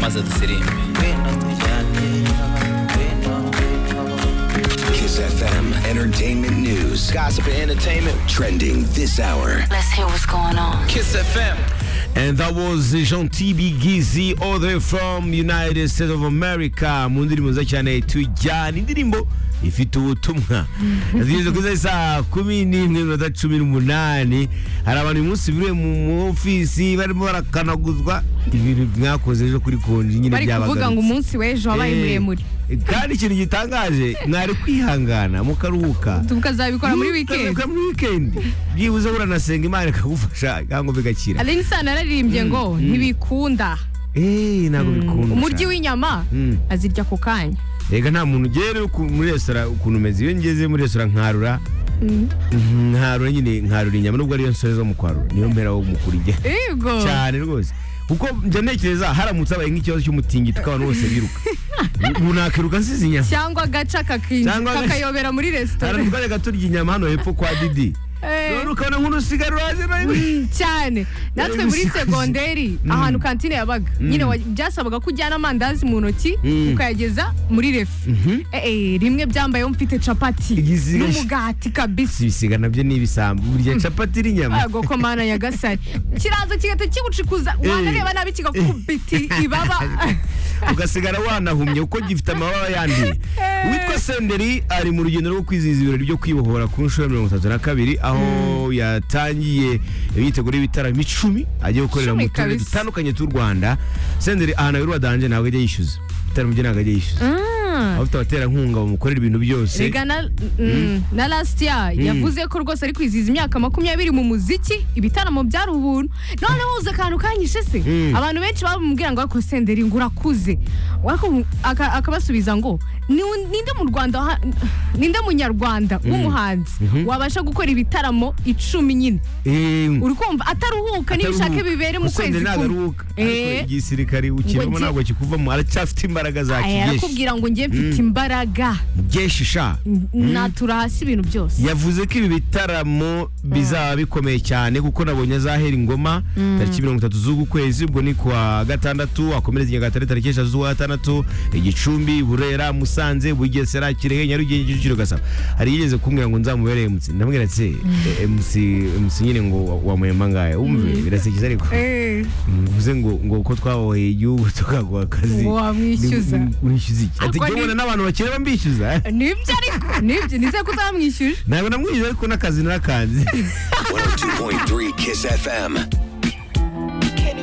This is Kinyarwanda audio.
maze dusirimbe ngwino tujyane Kiss FM Entertainment News. gossip and entertainment. Trending this hour. Let's hear what's going on. Kiss FM. And that was Jean T.B. Gizzy all the way from United States of America. Mu ndirimbo nziza cyane tujyana, indirimbo ifite ubutumwa. Zigeze kuza saa 11:18. Hari abantu uyu munsi biriwe mu ofisi barimo barakanaguzwa ibintu mwakoze ejo kuri konji nyine bari byabaga. kuvuga ngo umunsi w'ejo wabaye muremure. Kandi ikintu gitangaje mwari kwihangana mukaruhuka. Tukazabikora muri weekend. Muri weekend. Byibuze uranasenga Imana ikagufasha cyangwa bigakira. Alinsa nararirimbye ngo ntibikunda. Ntabwo bikunda. Umuryi w'inyama azirya ku kanya. Ega nta muntu ugere muri restaurant ukuntu umeze. Iyo ngeze muri restaurant nkarura nyine inyama nubwo ariyo nsore zo mu kwarura niyo mpera wo mukurije. Yego. Cyane rwose. Kuko njye ntekereza haramutse abaye nk'ikibazo cy'umutingito tukabona bose biruka. Unakiruka nsize inyama. Cyangwa agaca kakayobera muri restaurant. Haramutse gaturya inyama hano hepfo kwa Didi. None ukabona nk'urusigaro waje cyane. Natwe muri segonderi ahantu kantine yabaga nyine byasabaga ko ujyana amandazi mu ntoki ukayageza muri refu. Rimwe byambaye mfite capati n'umugati kabisa. Ibisiga nabyo ni ibisambu burya capati n'inyama. Yego ko mana ya gasari kiraza kigata kigucikuza wanareba nabi kigakubiti ibaba ugasigara wanahumye uko gifite amababa yandi. Witwa Senderi ari mu rugendo rwo kwizihiza ibirori byo kwibohora ku nshuro ya 32 aho yatangiye yitegura ibitaramo 10 agiye gukorera mu turere dutandukanye tw'u Rwanda. Senderi ahantu y'urwa danje ntabwo ajya yishyuza ibitaramo bye ntabwo ajya yishyuza. Afite abaterankunga bamukorera ibintu byose. Rega na last year yavuze ko rwose ari kwizihiza imyaka 20 mu muziki ibitaramo byari ubuntu. None uza akantu kanyishe se abantu benshi bamubwira ngo ako Senderi ngo urakuze akabasubiza ngo ninde mu Rwanda ninde munyarwanda w'umuhanzi wabasha gukora ibitaramo 10 nyine. Uri kumva ataruhuka n'ibishake bibere mu kwezi kumwe. Igisirikari ukirimo ntabwo kikuvamo aracyafite imbaraga za kigeshi. Arakubwira ngo ngiye mfite imbaraga geshisha natura hasi ibintu byose. Yavuze ko ibi bitaramo bizaba bikomeye cyane kuko nabonye azahera ingoma tariki 30 z'uku kwezi, ubwo ni kwa gatandatu akomereza Nyagatare tariki 6 z'uwa gatandatu, Igicumbi, Burera, Musanze, Bugesera, Kirehe, Nyarugenge, Kicukiro, Gasabo. Hari yigeze kumbwira ngo nzamubereye MC, ndamubwira ati MC nyine ngo wamuhemba ngaye umve birasekiza ariko uvuze ngo uko twaboheye igihugu tukaguha akazi wamwishyuza unishyuza iki ati jyewe n'abantu bakira bambishyuza nibyo ariko nibyo nize ko utamwishyuje ntabwo namwishyuje ariko n'akazi narakanze. 102.3 Kiss FM.